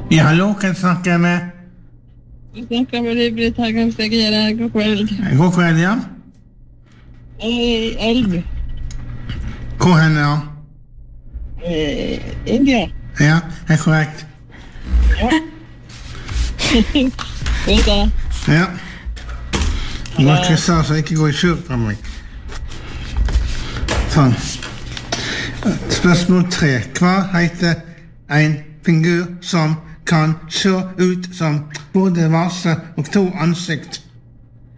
Ja, hallo, kan jeg snakke med? Jeg snakker med deg, Britt Hagen-Stegere. God kveld. God kveld, ja. Elv. Hvor henne, ja? India. Ja, er korrekt. Ja. Vet du? Ja. Det var ikke så ikke gå i skjul fra meg. Sånn. Spørsmål 3. Hva heter en figur som kan se ut som både vase og 2 ansikt?